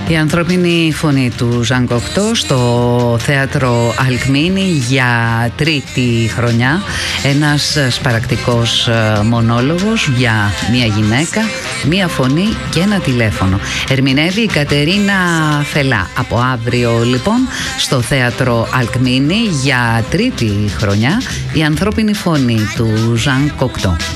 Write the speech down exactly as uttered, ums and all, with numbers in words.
Η ανθρώπινη φωνή του Ζαν Κοκτό στο θέατρο Αλκμίνη για τρίτη χρονιά. Ένας σπαρακτικός μονόλογος για μία γυναίκα, μία φωνή και ένα τηλέφωνο. Ερμηνεύει η Κατερίνα Θελά. Από αύριο λοιπόν στο θέατρο Αλκμίνη για τρίτη χρονιά η ανθρώπινη φωνή του Ζαν Κοκτό.